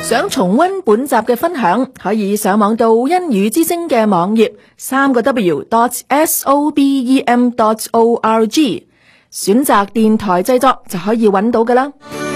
想重溫本集嘅分享，可以上網到恩語之聲嘅網頁3個W.SOBEM.org， 選擇電台製作就可以揾到㗎啦。